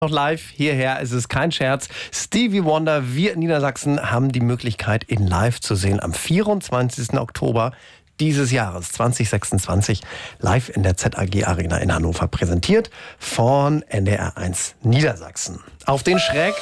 Noch live hierher, es ist kein Scherz. Stevie Wonder, wir in Niedersachsen haben die Möglichkeit, ihn live zu sehen am 24. Oktober dieses Jahres 2026 live in der ZAG Arena in Hannover, präsentiert von NDR1 Niedersachsen. Auf den Schreck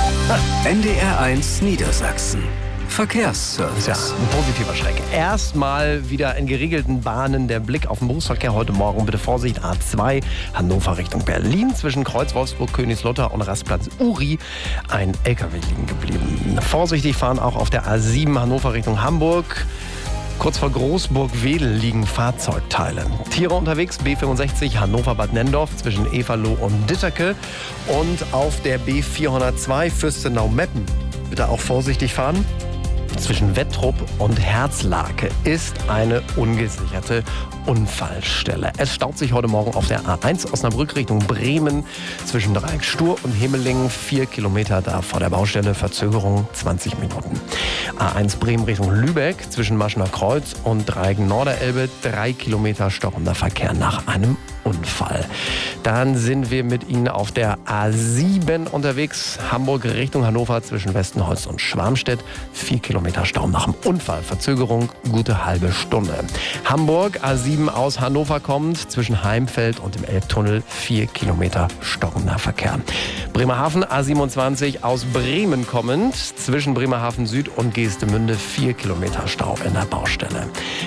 NDR1 Niedersachsen. Verkehrsservice. Ja, ein positiver Schreck. Erstmal wieder in geregelten Bahnen der Blick auf den Berufsverkehr heute Morgen. Bitte Vorsicht, A2, Hannover Richtung Berlin. Zwischen Kreuz Wolfsburg, Königslutter und Rastplatz Uri ein LKW liegen geblieben. Vorsichtig fahren auch auf der A7 Hannover Richtung Hamburg. Kurz vor Großburg-Wedel liegen Fahrzeugteile. Tiere unterwegs, B65 Hannover-Bad Nendorf zwischen Everloh und Ditterke. Und auf der B402 Fürstenau-Meppen. Bitte auch vorsichtig fahren. Zwischen Wettrup und Herzlake ist eine ungesicherte Unfallstelle. Es staut sich heute Morgen auf der A1 Osnabrück Richtung Bremen zwischen Dreieck Stur und Himmelingen. 4 Kilometer da vor der Baustelle, Verzögerung 20 Minuten. A1 Bremen Richtung Lübeck zwischen Maschener Kreuz und Dreieck Norderelbe. 3 Kilometer stockender Verkehr nach einem Unfall. Dann sind wir mit Ihnen auf der A7 unterwegs. Hamburg Richtung Hannover zwischen Westenholz und Schwarmstedt. 4 Kilometer Stau nach dem Unfall. Verzögerung gute halbe Stunde. Hamburg A7 aus Hannover kommt zwischen Heimfeld und dem Elbtunnel. 4 Kilometer stockender Verkehr. Bremerhaven A27 aus Bremen kommend zwischen Bremerhaven Süd und Geestemünde. 4 Kilometer Stau in der Baustelle.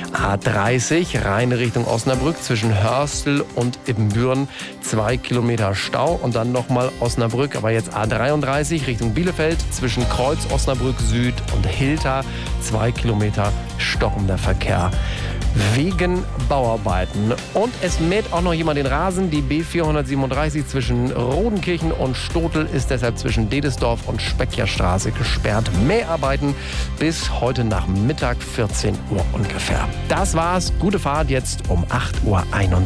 A30 Rhein Richtung Osnabrück zwischen Hörstel und Ibbenbüren 2 Kilometer Stau und dann nochmal Osnabrück, aber jetzt A33 Richtung Bielefeld zwischen Kreuz Osnabrück Süd und Hilter 2 Kilometer stockender Verkehr wegen Bauarbeiten. Und es mäht auch noch jemand den Rasen. Die B437 zwischen Rodenkirchen und Stotel ist deshalb zwischen Dedesdorf und Speckerstraße gesperrt. Mäharbeiten bis heute Nachmittag 14 Uhr ungefähr. Das war's. Gute Fahrt jetzt um 8.31 Uhr.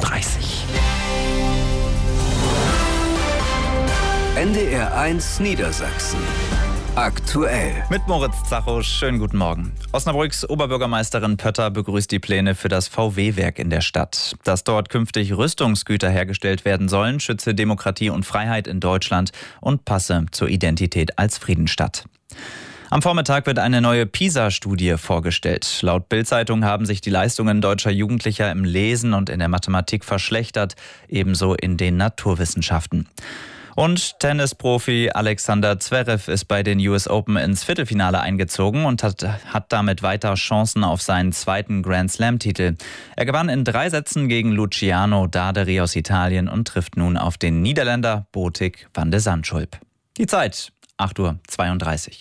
NDR1 Niedersachsen. Aktuell. Mit Moritz Zacho, schönen guten Morgen. Osnabrücks Oberbürgermeisterin Pötter begrüßt die Pläne für das VW-Werk in der Stadt. Dass dort künftig Rüstungsgüter hergestellt werden sollen, schütze Demokratie und Freiheit in Deutschland und passe zur Identität als Friedensstadt. Am Vormittag wird eine neue PISA-Studie vorgestellt. Laut Bild-Zeitung haben sich die Leistungen deutscher Jugendlicher im Lesen und in der Mathematik verschlechtert, ebenso in den Naturwissenschaften. Und Tennisprofi Alexander Zverev ist bei den US Open ins Viertelfinale eingezogen und hat damit weiter Chancen auf seinen zweiten Grand-Slam-Titel. Er gewann in 3 Sätzen gegen Luciano Darderi aus Italien und trifft nun auf den Niederländer Botik van de Zandschulp. Die Zeit, 8.32 Uhr.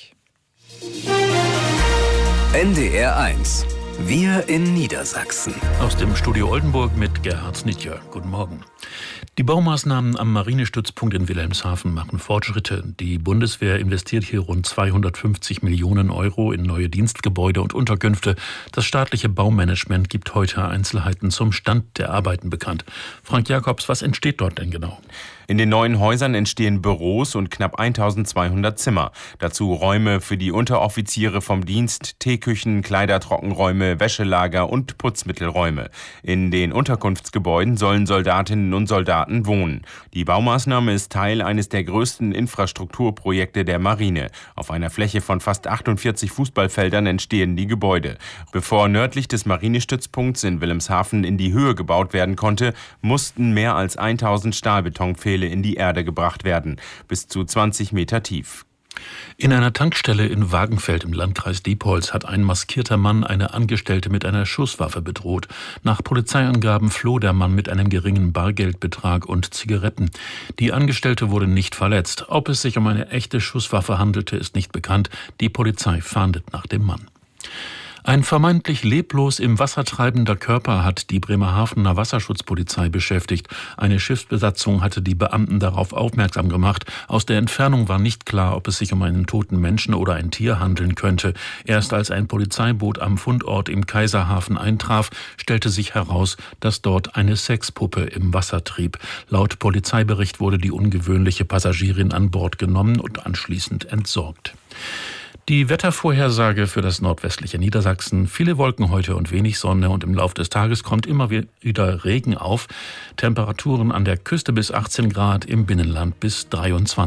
NDR1. Wir in Niedersachsen. Aus dem Studio Oldenburg mit Gerhard Snitjer. Guten Morgen. Die Baumaßnahmen am Marinestützpunkt in Wilhelmshaven machen Fortschritte. Die Bundeswehr investiert hier rund 250 Millionen Euro in neue Dienstgebäude und Unterkünfte. Das staatliche Baumanagement gibt heute Einzelheiten zum Stand der Arbeiten bekannt. Frank Jakobs, was entsteht dort denn genau? In den neuen Häusern entstehen Büros und knapp 1200 Zimmer. Dazu Räume für die Unteroffiziere vom Dienst, Teeküchen, Kleidertrockenräume, Wäschelager und Putzmittelräume. In den Unterkunftsgebäuden sollen Soldatinnen und Soldaten wohnen. Die Baumaßnahme ist Teil eines der größten Infrastrukturprojekte der Marine. Auf einer Fläche von fast 48 Fußballfeldern entstehen die Gebäude. Bevor nördlich des Marinestützpunkts in Wilhelmshaven in die Höhe gebaut werden konnte, mussten mehr als 1000 Stahlbetonpfähle in die Erde gebracht werden, bis zu 20 Meter tief. In einer Tankstelle in Wagenfeld im Landkreis Diepholz hat ein maskierter Mann eine Angestellte mit einer Schusswaffe bedroht. Nach Polizeiangaben floh der Mann mit einem geringen Bargeldbetrag und Zigaretten. Die Angestellte wurde nicht verletzt. Ob es sich um eine echte Schusswaffe handelte, ist nicht bekannt. Die Polizei fahndet nach dem Mann. Ein vermeintlich leblos im Wasser treibender Körper hat die Bremerhavener Wasserschutzpolizei beschäftigt. Eine Schiffsbesatzung hatte die Beamten darauf aufmerksam gemacht. Aus der Entfernung war nicht klar, ob es sich um einen toten Menschen oder ein Tier handeln könnte. Erst als ein Polizeiboot am Fundort im Kaiserhafen eintraf, stellte sich heraus, dass dort eine Sexpuppe im Wasser trieb. Laut Polizeibericht wurde die ungewöhnliche Passagierin an Bord genommen und anschließend entsorgt. Die Wettervorhersage für das nordwestliche Niedersachsen. Viele Wolken heute und wenig Sonne und im Laufe des Tages kommt immer wieder Regen auf. Temperaturen an der Küste bis 18 Grad, im Binnenland bis 23.